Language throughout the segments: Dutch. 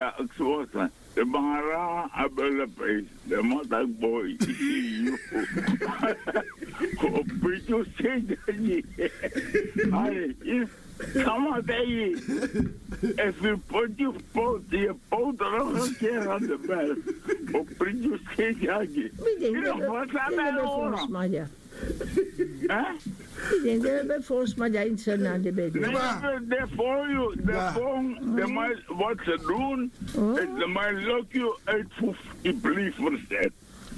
ja, ik zo van. De Bahara Abelapes, de Matakboy, op Pito Sedani. Come on, baby. If you put your boat nog een keer aan de bel. Op Pito Sedani. Ik denk dat volgens mij, ja. Ik denk dat we volgens mij ja iets aan de bed. Nee, de phone, wat ze doen, is de mij lock you uit voor die brief verzet.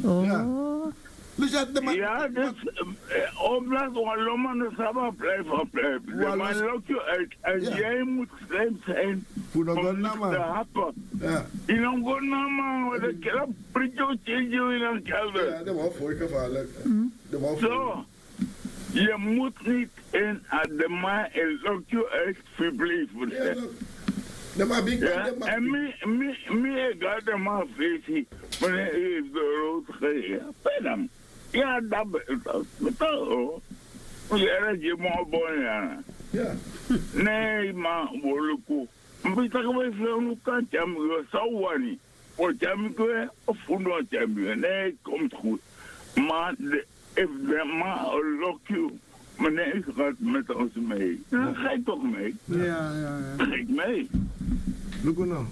Ja, dus omdat we allemaal de samen blijven. De mij lock you uit en jij moet slim zijn om te happen. In een goede naam, want ik heb een printje in een kelder. Ja, dat was voor gevaarlijk. Zo. Je moet niet in de maan en lock you uit verblijven. Ja, en mij gaat de maan visie, maar hij heeft de rood gegeven. Ja, dat betaal. Je moet bonen. Ja. Nee, maar woluku. Maar ik weet hoe kan je me zo wani. Of je me of hoe je me. Nee, komt goed. Maar if de man lock you, meneer gaat met ons mee. Dan ga je toch mee? Ja. Ga ik mee. Look nou.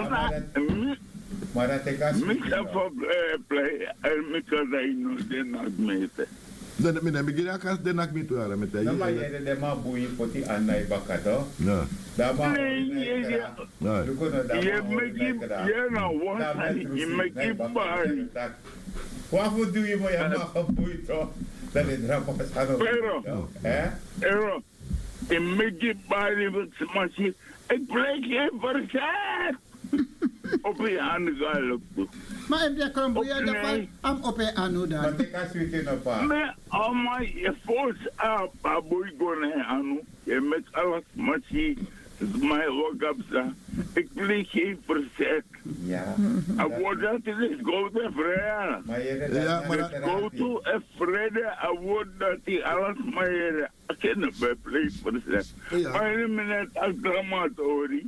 Maar dat ik als ik even play en ik kan daar nog de nacht meten. Dan begin ik als de nacht mee te waren met hij. Dan maar je de maar boeien voor die aandacht bakado. Ja. Nee, je maakt je bari. Waarvoor doe je maar je maar geboeid toch? Dat is rappas aan het. Pero, je maakt je bari met machine. Ik blijf je verzet. Op je handen gaan lopen. Maar heb je kan boeien dat am op je anu daar. Maar ik kan zoeken op haar. Maar allemaal je force op aboy gone anu. Je met alles machine. Mijn wakapsa. Ik blijf geen verzet. Ja. En wat dat is, go to vrede. Ja, maar go to a vrede. En wat dat is, alles maar je. Ik ken het bij pleeg verzet. Maar in een minuut, als dramatori.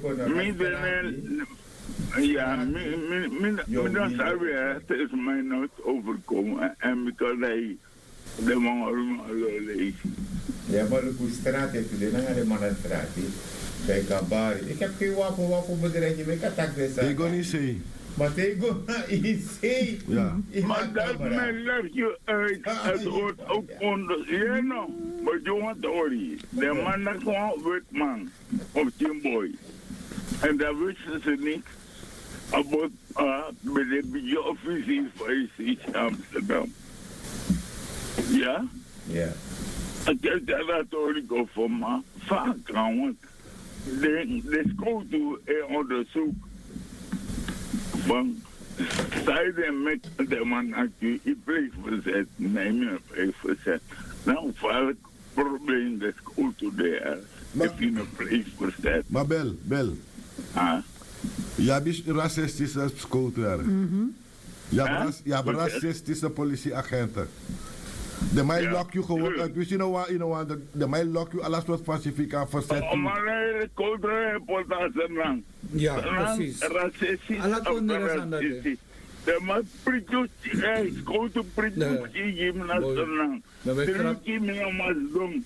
Ja, dat zou je, het is mij nooit overkomen. En because hij de man allemaal lezen. Ja, maar de straat heeft u dan de man aan de straat. Bij Kabari. Ik heb geen wapenbedrijfje, maar ik kan tak de zaak. Ik ga niet zeggen. Maar ik ga niet zeggen. Ja. Maar dat men legt je uit, het wordt ook onder, ja nou, maar jongen Tori, de man dat gewoon wit man, of Timboy. En dat wisten ze niet, about bij de budgetofficier van ICC Amsterdam. Ja? Ja. Ik heb dat Tori over me, vaak want de school onderzoek van zijden met de man dat je in pleeg verzet, neem je pleeg verzet. Nou, vaak probleem de school toe daar, if je een pleeg verzet. Maar bel. Je hebt racistische school te hebben. Je hebt racistische politieagenten. De mij lock je gewoon uit. Wist je nou wat? De mij lock je alles wat pacifiek aan verzet. Maar nee, culturele reportage lang. Ja, precies. Racistisch. Alla konderas aan dat. De man prikus, school te prikus, gymnast lang. Terwijl me mas dom,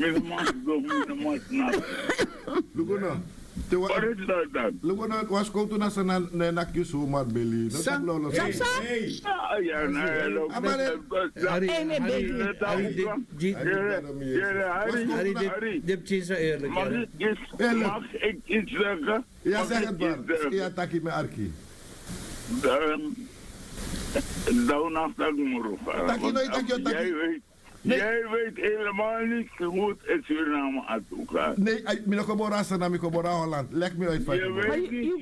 Look nou. Wat is dat dan? Look nou, was school toen als een nakje zomaar belly. Dat is lolo. Ja, mag ik iets zeggen? Ja, zeg het maar. Ja, takkie met Arki. Dan aftak moro. Jij weet helemaal niet hoe het Suriname aan toe gaat. Nee, ik ben geboren in Suriname, ik ben geboren in Holland. Leg me uit van je. Weet niet,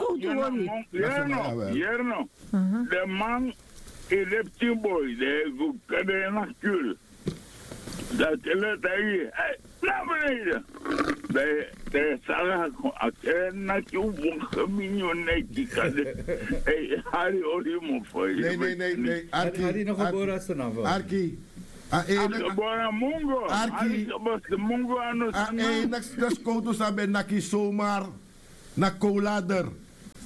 Jerno. De man in de Timboy, de Kadenakul. Dat is hij. Naar beneden. De Sarah, ik heb miljoen Harry Olimo voor je. Nee. Harry nog geboren in Suriname. Arki. Mungo. Arki. Mungo dat is koud sabi naki zomaar na koolader.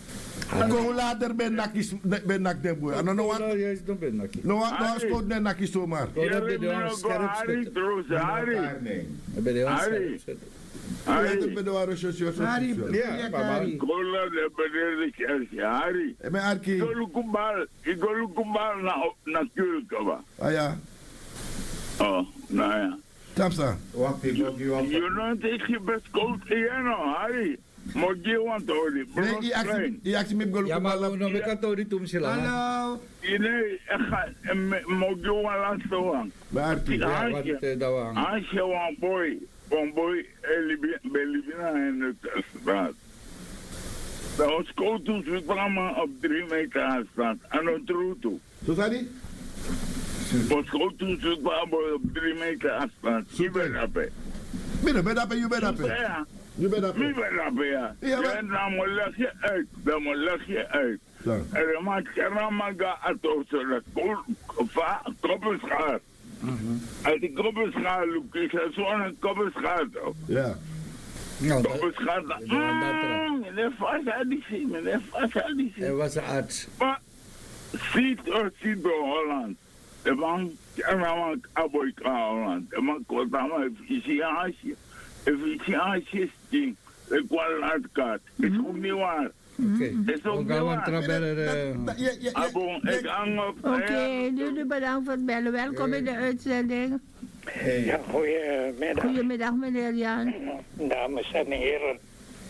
Hoe later ben nak de boy. Ano no wat? Juist, dan ben ik. No wat no scout ne nakis zomaar. Oh, dat ben je een scherp Harry, schutter. trouwens, Harry. Dan ben je een Harry. scherp schutter. Harry ben de waro Harry, Ja, maar Kola de beneden kerstje, Harry. Me arki. Ik wil kumbal na kulkaba. Ah ja. Oh, nou ja. Tamsa. Wacht, ik wil je op. Je don't take je best cold again, Harry. Maar je want hoor, Nee, i actie me golu ja, maar kubala. no me katori tum sila. Hallo. nee, mag je wel laatste wang. Me arki. Ja, wat daw ang. Als je een boy, belibina in de straat. Dat was koud toen ze kwamen op 3 meter afstand. En dat troe toe. Zo zei Was koud toen ze kwamen op 3 meter afstand. Je bent daarbij. Binnen, ben daarbij, je bent daarbij. Ja. Je bent Mi daarbij. ben daarbij, ja. Ja, maar- Ja, dan leg je uit. Dan leg je uit. Ja. En dan maak je ramaga ato, zodat koppelschaar. Als die koppelschaar loopt, is dat zo'n koppelschaar toch? Ja. Nou, Koppelschaar, meneer Fasadici, meneer Fasadici. er was een arts. Maar, ziet Holland. De man, en dan aboy ka Holland. De man komt aan efficiëntie. Efficiëntie ding. Ik wil het kaart. Is ook niet waar. Oké. Is ook We niet gaan waar. trabeller. Abon, ik hang op. Oké, jullie bedankt voor het bellen. Welkom in de uitzending. Ja, goedemiddag, Goedemiddag, meneer Jan. dames en heren.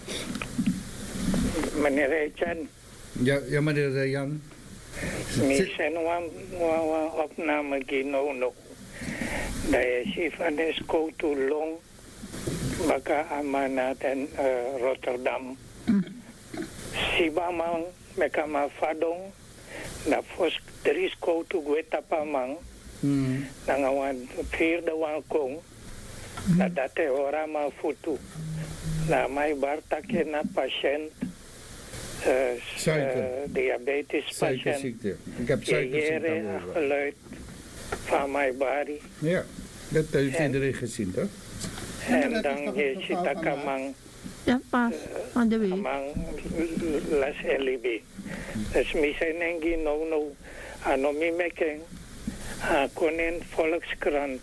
Meneer Etienne, Ja, meneer Jan. we zijn een opname genomen. Dat is van de school to Long, baka Amanat en Rotterdam. Sibamang, mekama Fadong, na fos 3 school to Guetapamang, nangawan 4 wangkong, na dati orama futu. Na may bartake na patiënt, Suiker. diabetes patiënt. Suikerziekte. Ik heb suikerziekte. Jere al over. geluid van mijn bari. Ja, dat heeft iedereen gezien, toch? En dat is dan toch je het ziet geval dat vandaag? kamang Ja, pas. Van de week. las LB. Dus mi zijn engi no ano mi mekeng konin Volkskrant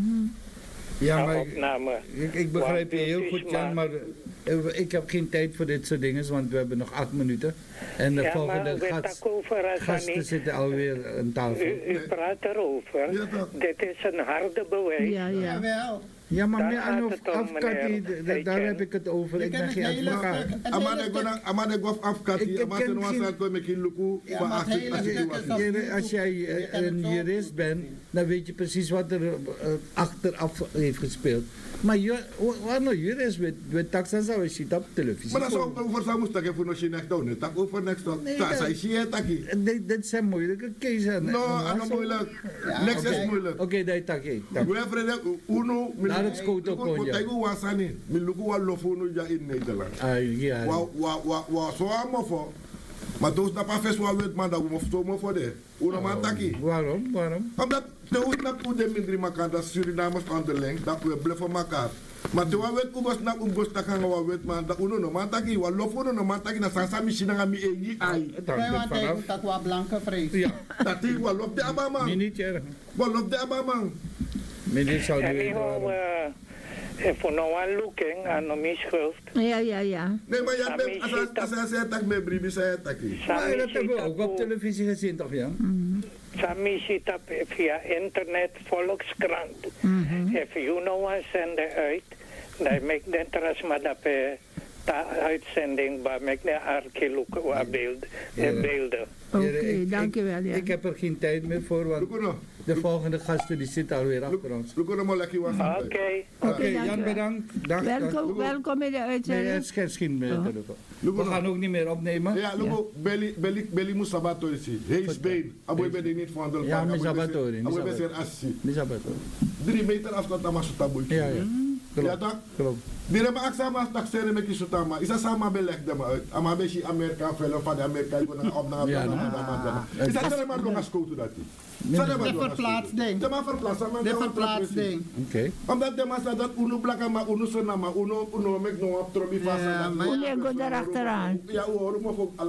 Ja, maar opname. ik begrijp je heel Want goed, het is Jan, maar ik heb geen tijd voor dit soort dingen, want we hebben nog 8 minuten. En de Ja, volgende maar we tak over als gasten niet. zitten alweer aan tafel. U praat erover. Ja, toch. Dit is een harde bewijs. Ja, ja. Jawel. Ja, maar Daar meer gaat aan het om, afkati, meneer daar Etienne. heb ik het over. Je Ik ben kent geen het hele advocaat. stuk. Het hele stuk. Amane gof Ik afkati. ken Amane no geen- wasan ko mekin luku. Ja, maar het hele stuk is op Als jij Je kan het een zo jurist goed bent, zien. dan weet je precies wat er achteraf heeft gespeeld. Maar wat nou jurist weet taxen zou je ziet op televisie. Maar dat zou over zou moest ik voor nog niet doen. Tak over next tot. Nee, Ta dat- sai zie taki. Dit zijn moeilijke cases. No, ano moeilijk. Ja, Next is oké. moeilijk. Oké, dat tak je. We vrede uno Naar het scoot ook kon je. Kutaigu wasani. Miluku wa lofunu ja in Nederland. Ja. Wa so amofo. Maar dus dat pas wel weet man dat we moesten mo voor de. Uno man taki. Waarom? Omdat de hoe snap hoe de mindri elkaar dat Surinamers onderling dat we blijven elkaar. Maar de wat weet hoe was snap hoe was dat gaan we weet man dat uno no man taki wa lofunu no man taki na sansa machine nga mi egi ai. Het Wij hangt er want vanaf. ik dat wat blanke vrees. Ja, Dat is wa lof de abaman. niet erg. Wa lof de abaman. Meneer zou En nu ik weten waarom. voor nou aan looking aan mijn schuld. Ja, ja, ja. Nee maar ja als hij zegt dat me bribi zei taki. Maar dat hebben we ook op televisie gezien, toch Jan? Sami ziet dat via internet Volkskrant. If you know one zender uit, dan maak de transmadape uitzending, maar maak de archeologische beelden. Oké, dankjewel. Ja. Ik heb er geen tijd meer voor, want Lukuno. de volgende gasten die zitten alweer achter ons. Lukuno mo leki was. Oké. Oké, Jan dankjewel. bedankt. Dag. Welkom in de Nee, uitzending. het is geen schiet meer. telefoon. We Lukuno. gaan ook niet meer opnemen. Ja, luko beli musabato isi. Hey Spain. Aboy ben niet van de. Ja, misabatori, Aboy ben misabatori. ser assi. Misabato. 3 meter afstand ama sutaboy. Ja. Ja Klopt. tak. Klopt. Dire ma aksa ma tak sere me kisutama. Isa sama beleg de ma uit. Ama be si Amerika fellow van de Amerika ko na op na Ja, na. Isa tere ma dongas ko to dati. De verplaatsding. De ma verplaatsing. De verplaatsing. Oké. Omdat de massa dat uno blaka ma uno sona ma uno mek no op trobi fasa. Ja, maar- Meneer, go daarachteraan. Ja, hoor, maar